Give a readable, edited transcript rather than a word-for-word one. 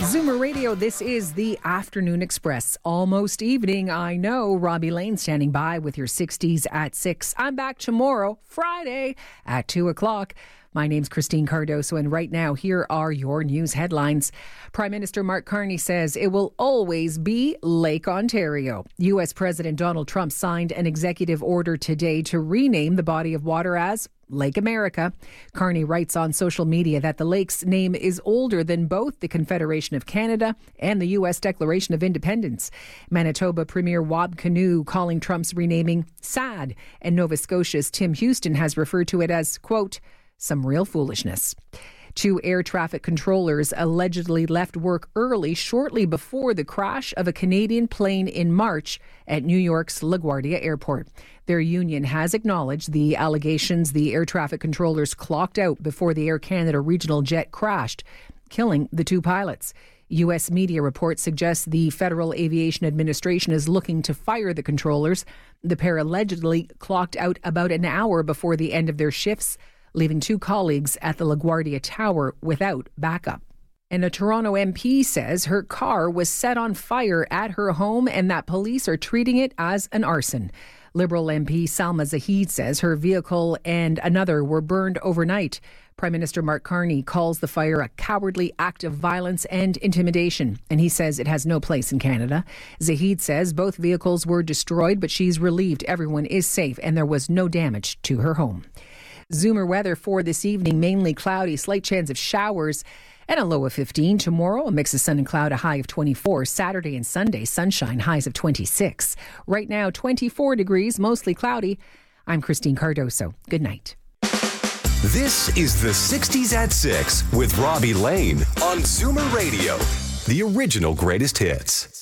Zoomer Radio, this is the Afternoon Express. Almost evening, I know. Robbie Lane standing by with your 60s at 6. I'm back tomorrow, Friday, at 2 o'clock. My name's Christine Cardoso, and right now, here are your news headlines. Prime Minister Mark Carney says it will always be Lake Ontario. U.S. President Donald Trump signed an executive order today to rename the body of water as Lake America. Carney writes on social media that the lake's name is older than both the Confederation of Canada and the U.S. Declaration of Independence. Manitoba Premier Wab Kinew calling Trump's renaming sad, and Nova Scotia's Tim Houston has referred to it as, quote, some real foolishness. 2 air traffic controllers allegedly left work early shortly before the crash of a Canadian plane in March at New York's LaGuardia Airport. Their union has acknowledged the allegations the air traffic controllers clocked out before the Air Canada regional jet crashed, killing the 2 pilots. U.S. media reports suggest the Federal Aviation Administration is looking to fire the controllers. The pair allegedly clocked out about an hour before the end of their shifts, leaving 2 colleagues at the LaGuardia Tower without backup. And a Toronto MP says her car was set on fire at her home and that police are treating it as an arson. Liberal MP Salma Zahid says her vehicle and another were burned overnight. Prime Minister Mark Carney calls the fire a cowardly act of violence and intimidation, and he says it has no place in Canada. Zahid says both vehicles were destroyed, but she's relieved everyone is safe and there was no damage to her home. Zoomer weather for this evening, mainly cloudy, slight chance of showers and a low of 15. Tomorrow, a mix of sun and cloud, a high of 24. Saturday and Sunday, sunshine, highs of 26. Right now, 24 degrees, mostly cloudy. I'm Christine Cardoso. Good night. This is the 60s at 6 with Robbie Lane on Zoomer Radio, the original greatest hits.